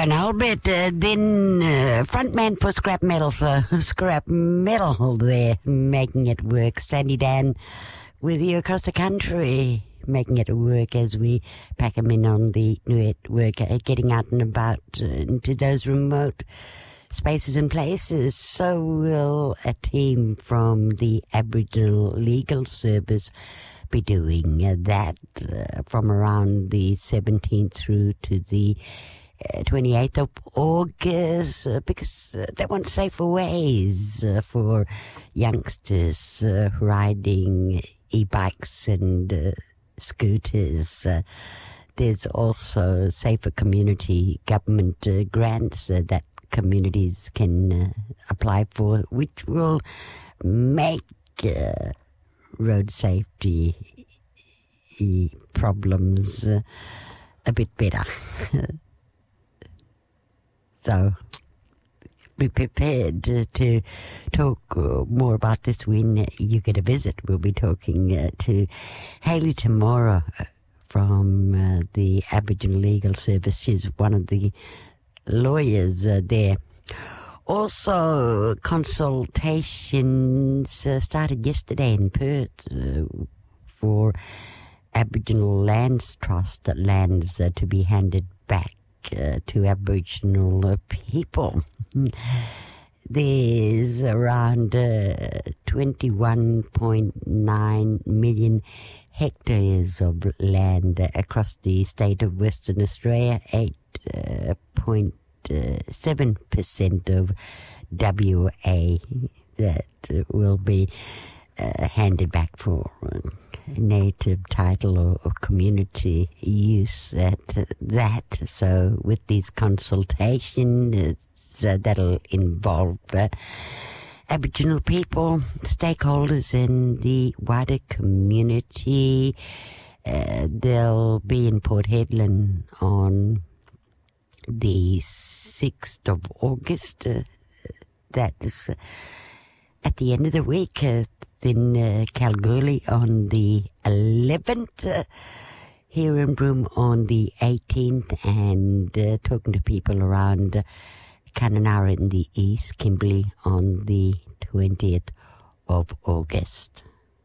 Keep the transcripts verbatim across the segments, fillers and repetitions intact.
John Albert, uh, then uh, frontman for Scrap Metal, for Scrap Metal there, making it work. Sandy Dan with you across the country, making it work as we pack them in on the network, uh, getting out and about uh, into those remote spaces and places. So will a team from the Aboriginal Legal Service be doing uh, that uh, from around the seventeenth through to the uh, twenty-eighth of August, uh, because uh, they want safer ways uh, for youngsters uh, riding e-bikes and uh, scooters. Uh, there's also safer community government uh, grants uh, that communities can uh, apply for, which will make uh, road safety problems uh, a bit better. So be prepared uh, to talk uh, more about this when you get a visit. We'll be talking uh, to Hayley tomorrow from uh, the Aboriginal Legal Service. She's one of the lawyers uh, there. Also, consultations uh, started yesterday in Perth uh, for Aboriginal Lands Trust lands uh, to be handed back uh, to Aboriginal uh, people. There's around uh, twenty-one point nine million hectares of land across the state of Western Australia, eight point seven percent of W A that will be uh, handed back for native title or, or community use at that. So with these consultations, uh, that'll involve uh, Aboriginal people, stakeholders in the wider community. Uh, they'll be in Port Hedland on the sixth of August. Uh, that is uh, at the end of the week. Uh, then uh, Kalgoorlie on the eleventh. Uh, here in Broome on the eighteenth. And uh, talking to people around uh, Kununurra in the east, Kimberley on the twentieth of August.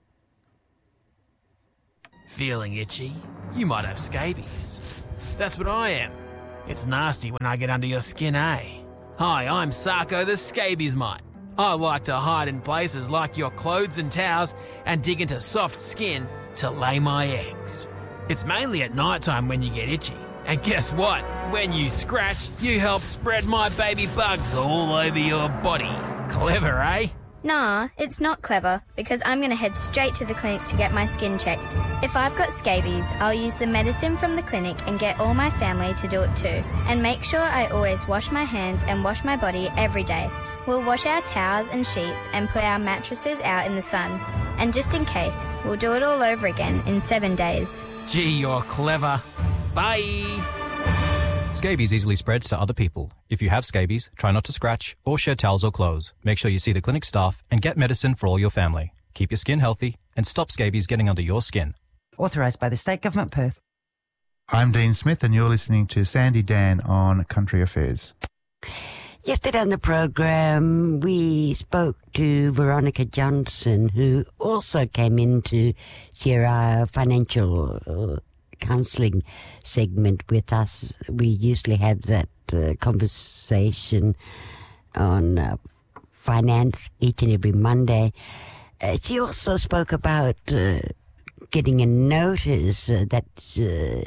Feeling itchy? You might have scabies. That's what I am. It's nasty when I get under your skin, eh? Hi, I'm Sarko the Scabies Mite. I like to hide in places like your clothes and towels and dig into soft skin to lay my eggs. It's mainly at night time when you get itchy. And guess what? When you scratch, you help spread my baby bugs all over your body. Clever, eh? Nah, it's not clever, because I'm going to head straight to the clinic to get my skin checked. If I've got scabies, I'll use the medicine from the clinic and get all my family to do it too. And make sure I always wash my hands and wash my body every day. We'll wash our towels and sheets and put our mattresses out in the sun. And just in case, we'll do it all over again in seven days. Gee, you're clever. Bye! Scabies easily spreads to other people. If you have scabies, try not to scratch or shed towels or clothes. Make sure you see the clinic staff and get medicine for all your family. Keep your skin healthy and stop scabies getting under your skin. Authorised by the State Government, Perth. I'm Dean Smith and you're listening to Sandy Dan on Country Affairs. Yesterday on the program, we spoke to Veronica Johnson, who also came in to share our financial uh, counselling segment with us. We usually have that uh, conversation on uh, finance each and every Monday. Uh, she also spoke about uh, getting a notice uh, that uh,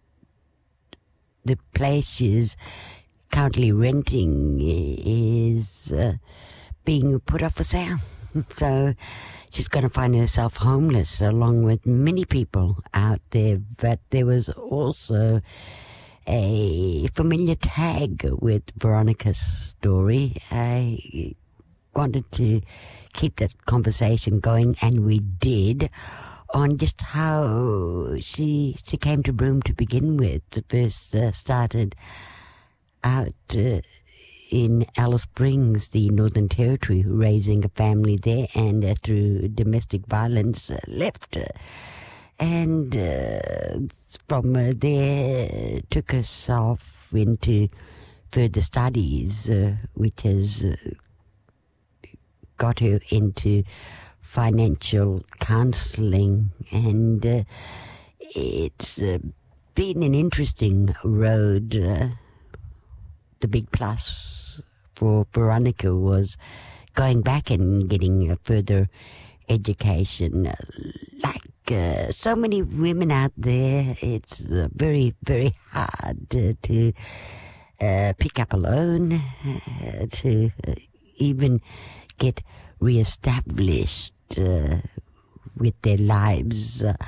the place she's currently renting is uh, being put up for sale. So she's going to find herself homeless along with many people out there. But there was also a familiar tag with Veronica's story. I wanted to keep that conversation going, and we did, on just how she she came to Broome to begin with. First uh, started out uh, in Alice Springs, the Northern Territory, raising a family there, and uh, through domestic violence uh, left. Uh, and uh, from uh, there took herself into further studies, uh, which has uh, got her into financial counselling, and uh, it's uh, been an interesting road. Uh, the big plus for Veronica was going back and getting a further education. Like uh, so many women out there, it's uh, very, very hard uh, to uh, pick up a loan, uh, to uh, even get re-established uh, with their lives uh,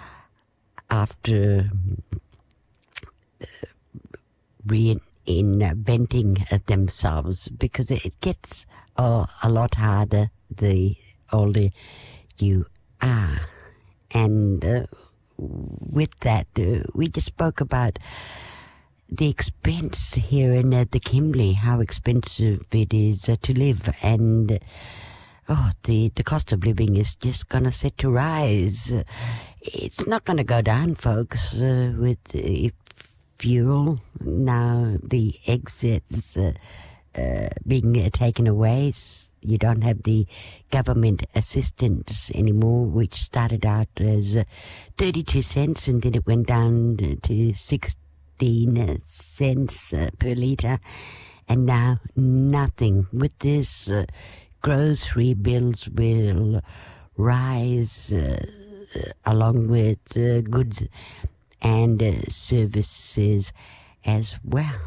after uh, reinventing themselves, because it gets uh, a lot harder the older you are. And uh, with that, uh, we just spoke about the expense here in uh, the Kimberley, how expensive it is uh, to live, and uh, oh, the, the cost of living is just going to set to rise. Uh, it's not going to go down, folks, uh, with uh, fuel. Now the exits uh, uh, being uh, taken away. You don't have the government assistance anymore, which started out as uh, thirty-two cents, and then it went down to sixteen cents uh, per litre, and now nothing. With this, uh, grocery bills will rise uh, along with uh, goods and uh, services as well.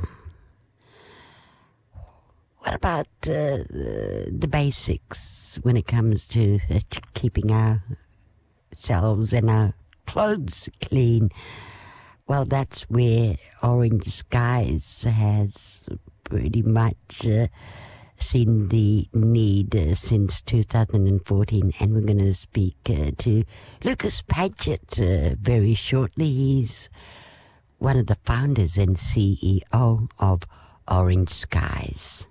What about uh, the basics when it comes to uh, keeping ourselves and our clothes clean? Well, that's where Orange Skies has pretty much uh, seen the need uh, since two thousand fourteen, and we're going to speak uh, to Lucas Paget uh, very shortly. He's one of the founders and C E O of Orange Skies.